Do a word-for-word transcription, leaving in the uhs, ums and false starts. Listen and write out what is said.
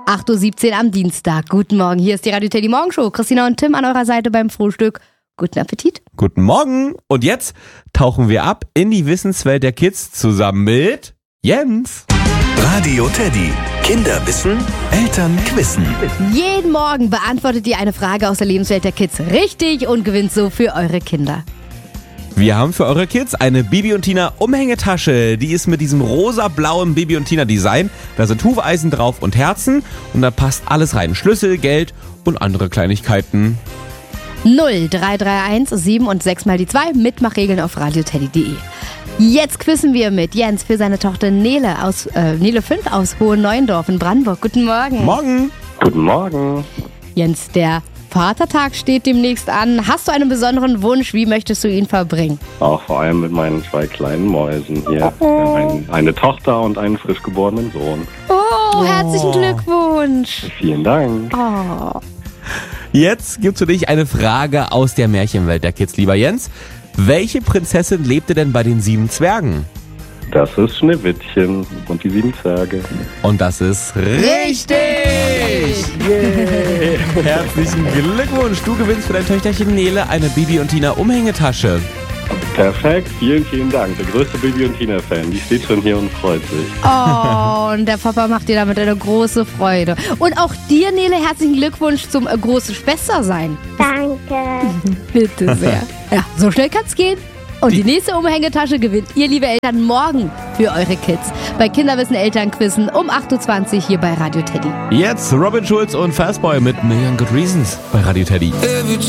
acht Uhr siebzehn am Dienstag. Guten Morgen, hier ist die Radio Teddy Morgenshow. Christina und Tim an eurer Seite beim Frühstück. Guten Appetit. Guten Morgen. Und jetzt tauchen wir ab in die Wissenswelt der Kids zusammen mit Jens. Radio Teddy. Kinder wissen, Eltern quizzen. Jeden Morgen beantwortet ihr eine Frage aus der Lebenswelt der Kids richtig und gewinnt so für eure Kinder. Wir haben für eure Kids eine Bibi und Tina Umhängetasche. Die ist mit diesem rosa-blauen Bibi und Tina Design. Da sind Hufeisen drauf und Herzen und da passt alles rein. Schlüssel, Geld und andere Kleinigkeiten. null drei drei eins sieben und sechs mal die zwei. Mitmachregeln auf radioteddy punkt de. Jetzt quizzen wir mit Jens für seine Tochter Nele aus äh, Nele fünf aus Hohenneuendorf in Brandenburg. Guten Morgen. Morgen. Guten Morgen. Jens, der Vatertag steht demnächst an. Hast du einen besonderen Wunsch? Wie möchtest du ihn verbringen? Auch vor allem mit meinen zwei kleinen Mäusen hier. Wir haben ein, eine Tochter und einen frisch geborenen Sohn. Oh, herzlichen Glückwunsch. Vielen Dank. Oh. Jetzt gibt's für dich eine Frage aus der Märchenwelt der Kids, lieber Jens. Welche Prinzessin lebte denn bei den sieben Zwergen? Das ist Schneewittchen und die sieben Zwerge. Und das ist richtig! Yeah. Herzlichen Glückwunsch! Du gewinnst für dein Töchterchen Nele eine Bibi und Tina Umhängetasche. Perfekt, vielen, vielen Dank. Der größte Bibi und Tina-Fan, die steht schon hier und freut sich. Oh, und der Papa macht dir damit eine große Freude. Und auch dir, Nele, herzlichen Glückwunsch zum äh, großen Schwestersein. Danke. Bitte sehr. Ja, so schnell kann's gehen. Und die nächste Umhängetasche gewinnt ihr, liebe Eltern, morgen für eure Kids. Bei Kinderwissen Elternquizzen um acht Uhr zwanzig hier bei Radio Teddy. Jetzt Robin Schulz und Fastboy mit Million Good Reasons bei Radio Teddy.